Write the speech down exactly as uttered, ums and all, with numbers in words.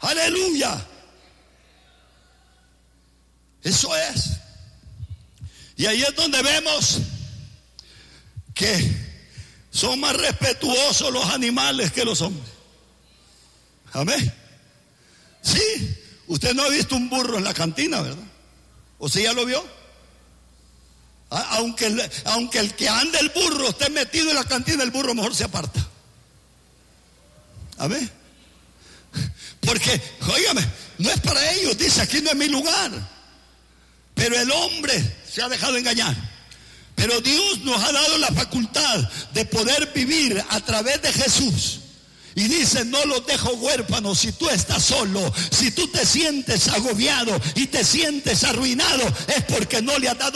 Aleluya. Eso es. Y ahí es donde vemos que son más respetuosos los animales que los hombres. Amén. Sí, usted no ha visto un burro en la cantina, ¿verdad? ¿O sí ya lo vio? Aunque el, aunque el que anda el burro esté metido en la cantina, el burro mejor se aparta. Amén. Porque, óigame, no es para ellos, dice, aquí no es mi lugar. Pero el hombre se ha dejado engañar. Pero Dios nos ha dado la facultad de poder vivir a través de Jesús. Y dice, no los dejo huérfanos. Si tú estás solo, si tú te sientes agobiado y te sientes arruinado, es porque no le has dado